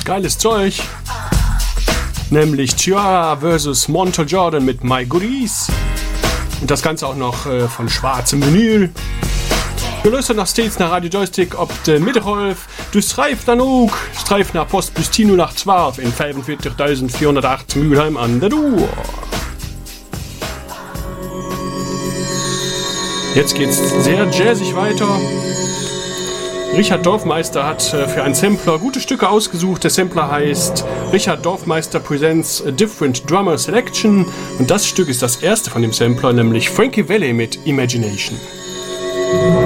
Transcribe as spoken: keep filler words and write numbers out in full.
geiles Zeug. Nämlich Ciara versus. Montel Jordan mit My Goodies. Und das Ganze auch noch äh, von schwarzem Vinyl. Du löst noch stets nach Radio Joystick ob de Mittelholf. Du streifst dann auch. Streif nach Post bis zehn Uhr nach zwölf in fünfundvierzigtausendvierhundertacht Mülheim an der Ruhr. Jetzt geht's sehr jazzig weiter. Richard Dorfmeister hat für einen Sampler gute Stücke ausgesucht. Der Sampler heißt Richard Dorfmeister Presents a Different Drummer Selection. Und das Stück ist das erste von dem Sampler, nämlich Frankie Valli mit Imagination.